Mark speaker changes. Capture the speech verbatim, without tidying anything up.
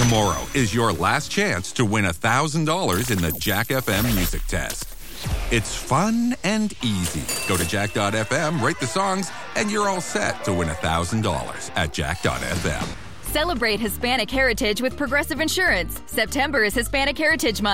Speaker 1: Tomorrow is your last chance to win one thousand dollars in the Jack F M Music Test. It's fun and easy. Go to jack dot f m, rate the songs, and you're all set to win one thousand dollars at jack dot f m.
Speaker 2: Celebrate Hispanic heritage with Progressive Insurance. September is Hispanic Heritage Month.